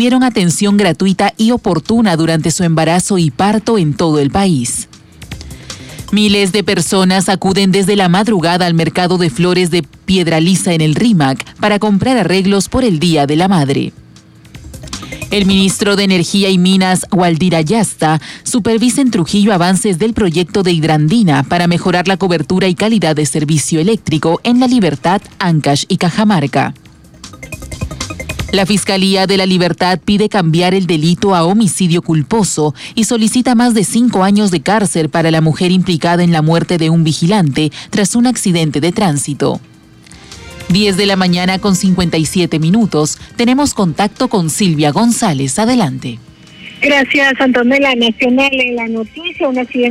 recibieron atención gratuita y oportuna durante su embarazo y parto en todo el país. Miles de personas acuden desde la madrugada al mercado de flores de Piedralíza en el Rímac para comprar arreglos por el Día de la Madre. El ministro de Energía y Minas, Waldir Ayasta, supervisa en Trujillo avances del proyecto de Hidrandina para mejorar la cobertura y calidad de servicio eléctrico en La Libertad, Ancash y Cajamarca. La Fiscalía de La Libertad pide cambiar el delito a homicidio culposo y solicita más de 5 años de cárcel para la mujer implicada en la muerte de un vigilante tras un accidente de tránsito. 10 de la mañana con 57 minutos. Tenemos contacto con Silvia González. Adelante. Gracias, Antonella. Nacional en la noticia, un accidente